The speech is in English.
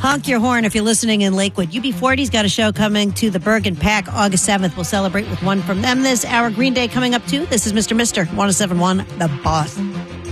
Honk your horn if you're listening in Lakewood. UB40's got a show coming to the Bergen Pack August 7th. We'll celebrate with one from them this hour. Green Day coming up too. This is Mr. 1071, The Boss.